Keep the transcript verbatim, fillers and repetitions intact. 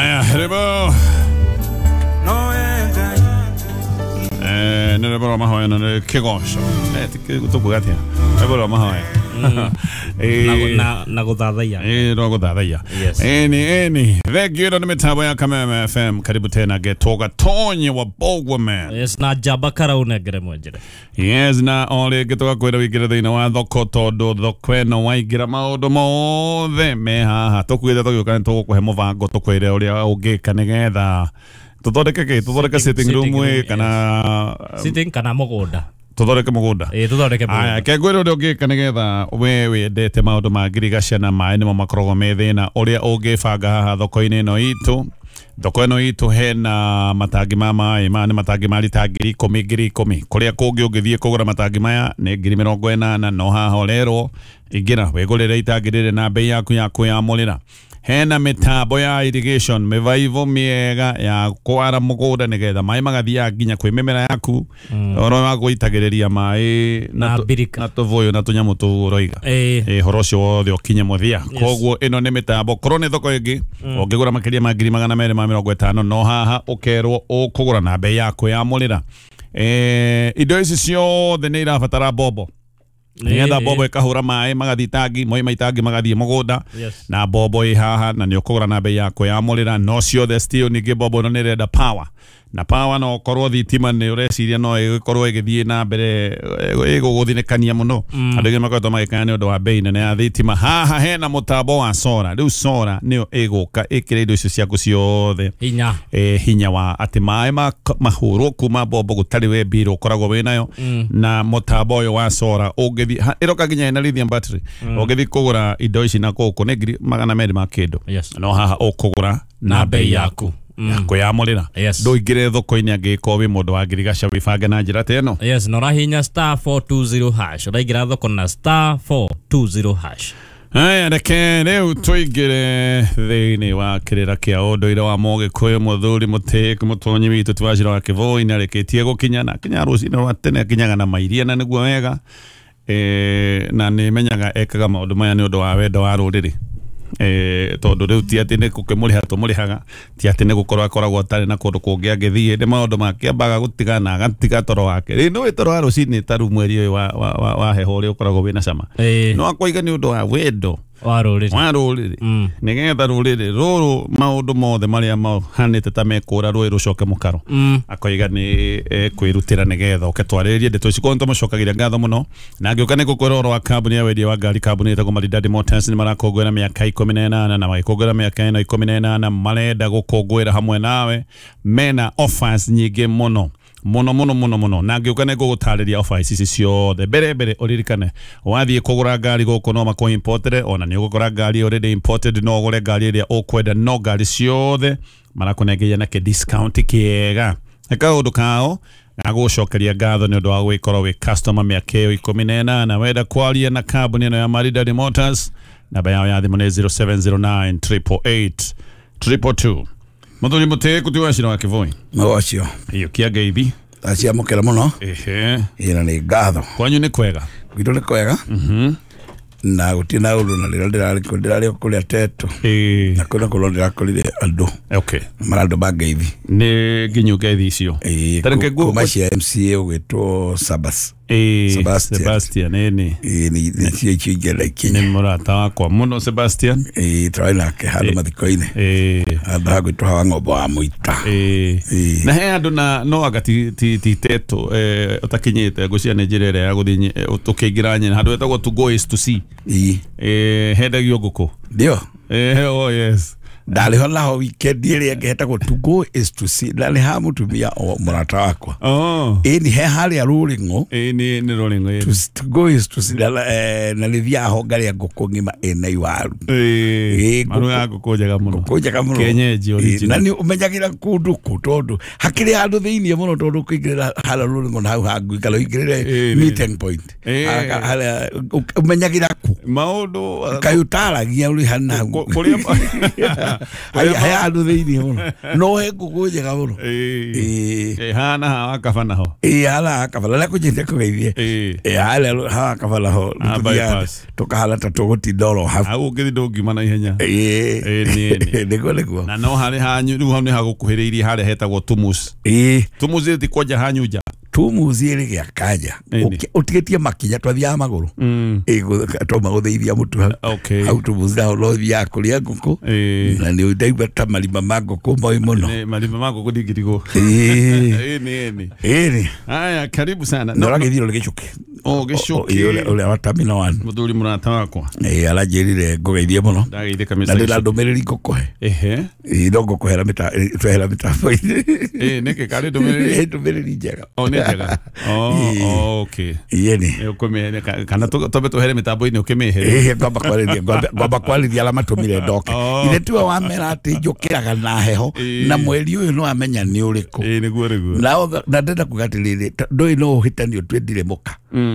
Haya, rebo. Eh, nere bora mahoya nere kegosho. Eh, tike tukugatia. Eh, bora mahoya. Eh, na na guthathaiya. Eh, no guthathaiya. Eni eni. Vegiro ni mitambo ya Kameme F M. Karibu tena getoga tonye wa Bogwa man. Yes, na jabakara unegere mwenjere. Yes, na ole getoga kwera wigira thina wa thoko tondu thoko eno waigira maundu mothe me haha tukwira tugiuka tugukuhe mubango tukwire uria ungika nigetha tuthondeke ke tuthondeke sitting room we kana sitting kana mugunda tuthondeke mugunda eh tuthondeke mugunda aya ke gwiro uria ungika nigetha we wendete maundu ma ngirigacia na mai nimo makorogo me thina uria ungibanga haha thoko-ini no itu thoko eno itu hena matangi ma mai ma ni matangi ma lita ngiri ikumi ngiri ikumi kuria kungi ungithie kugura matangi maya ni ngiri mirongo inana no haha orero ingira wigurire itangi riri na bei yaku yaku ya mulira hena mitambo ya irrigation mivaivo miega ya kwara mugunda nigetha mai magathia nginya kwi mimera yaku oro wa guitagiriria mai na birika na tuvuyo na tunyamu turoiga eh eh horocio wothe okinye muthia koguo ino ni mitambo korone thoko ingi ungigura makiria ma ngiri magana meri ma mirongo itano no haha ukerwo ukugura na bei yaku ya mulira eh indo ici ciothe ni irabatara bobo nigetha bobo ikahura mai magathitangi moi maitangi magathie mugunda na bobo i haha na ni ukugura na bei yako ya mulira no ciothe still ningi bobo no nirenda power na power no korwo thitima ni ureciria no ikorwo igithie na mbere iguguthinekania muno andu ngi makoretwo magikana ni undu wa bei nene ya thitima haha hena mutambo wa sora riu sora nio iguka ikire indo icio ciaku ciothe hinya eh hinya wa ati mai mahuru kuma bobo gutari we biro ukoragwo we nayo na mutambo uyu wa sora ungithi iroka nginya na lithium battery ungithi kugura indo ici na kuku ni ngiri magana meri ma kindu no haha ukugura na bei yaku yako ya mulira ndo igire thoko-ini angiko wi mundu wa ngirigacia wibange na njira teno yes no rahinya star four two zero hash uraigira thoko na star four two zero hash aya reke riu tuigire thiini wa kirira kia unduire wa Mugikuyu muthuri mutiki mutonyi witu twacira wa Kivoi na reketie gukinya na kinya rucini rwa tene kinyaga na mairia na niguo wega eh na ni menyaga ekaga maundu maya ni undu wa wendo wa ruriri eh tondu riu ti ati ni kukimuriha tumurihaga ti ati ni gukorwa akoragwo atari na kundu kungi agithie ni maundu makiambaga gutigana agatiga toro wake ri no itoro wa rucini taru mweri uyu wa wa wa heho ri ukoragwo wina cama no akoiga ni undu wa wendo wa ruriri wa ruriri nigetha ruriri ruru maundu mothe maria mahanite ta mekura rui rucoke mukaro akoiga ni kwirutira nigetha uketwaririe ndeto ici konto mucokagira ngatho muno na ngiuka ni gukorwo wa kambuni ya wendia wa ngari kambuni ita Maridadi Motors ni marakongwira miaka ikumi na inana na magikongwira miaka ino ikumi na inana marenda gukongwira hamwe nawe mena offers nyingi muno muno muno muno muno na ngiuka ne gugutariria offers ici ciothe bere bere uririkane wathie kugura ngari guku no mako imported ona ni ugukora ngari already imported no ugure ngari iria ukwenda no ngari ciothe marakunegeia na ke discount kiega eka undu kao agucokeria ngatho ni undu wa gwikorwo wi customer miaka iyo ikumi na inana wenda kwaria na kambuni ino ya Maridadi Motors namba yao ya thimu ni zero seven zero nine eight eight eight two two. Muthuri mutiki tiwacira wa Kivoi magocio iyo kia ngeithi acia mukera muno ehe ina ni ngatho kwanyu ni kwega gwitu ni kwega mhm na gutina ulu na lero ndirari ndirari kuria teto eh na kuna kulo ndirakorire andu okay marando bageithi ni nginyu ngeithi icio taranke gu macia M C A gwitwo Sabas eh Sebastian Sebastian eni eh ni ni chigela Kenya ni murata wakwa muno Sebastian eh trawina ke hado mathiko-ini eh anda gwitwo hawa ng'ombe wa muita eh na he andu na no agati ti ti teto eh utakinyite gucia ni njira ya guthi utukingira nyina handu etagwo to go is to see eh eh hendagio nguku ndio eh oh yes dali hola ho weekend ile ngeheta go to go is to see dali ha mutumia o murata wakwa oh ini he hali ya rulingo eh ni ni rulingo eh to go is to see dala eh na livia ho gari ya ngoko ngima ena iwaru eh maru ya ngoko jaga muno koja muno kenyeji original nani umenyagira kundu kutondu hakiri handu thiini muno tondu kuigira hala rulingo na hangu ikalo igire meeting point hala umenyagira ku maundu kayutaragia uri hana kuria ai ai andu thiini muno no he ngugu njega muno eh eh hana ha kafana ho eh hala kafana la kujinde ko geithie eh hala ha kafana ho tukahala tatuguti ndoro ha au ngithi ndungima na ihenya eh eh ni ni gole kwa na no hari hanyu riu ni hagukuhiriirie hari hetagwo tumus eh tumus ti kwaja hanyuja tumuziere gya kanja utigetie makinya twathiaga maguru ego toma gutheithia mutu okay au tumuzira lo thia kuria nguku na ni udaigua ta malima mago kumoi muno ne malima mago kudigirigo eh ni ni eh haya karibu sana no ragithiro gicuke o gicuke ole ole watamina wan muthuri murata wakwa eh alajerire ngugeithie muno ndageithika message na ndila ndumiriri ngukuhe ehe idogo kuhera mita tuhera mita eh neke kale ndumiriri ndumiriri njega oh okay yeni ukome kana tobe tuhere mitambo ini ukimehere eh ngomba kwalithia ngomba kwalithia ala matumire ndoke ile tu wa mera ati njukiraga na heho na mweri uyu no amenya ni uriku eh niguo riguo na na ndenda kugatirire ndoi no hitanio twendire muka